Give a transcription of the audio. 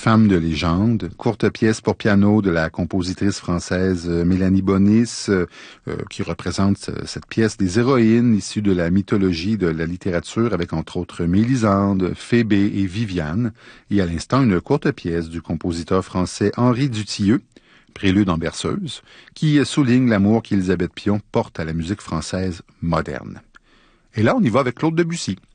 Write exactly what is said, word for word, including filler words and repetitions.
Femme de légende, courte pièce pour piano de la compositrice française Mélanie Bonis, euh, qui représente cette pièce des héroïnes issues de la mythologie de la littérature avec entre autres Mélisande, Phébé et Viviane. Et à l'instant, une courte pièce du compositeur français Henri Dutilleux, Prélude en berceuse, qui souligne l'amour qu'Élisabeth Pion porte à la musique française moderne. Et là, on y va avec Claude Debussy.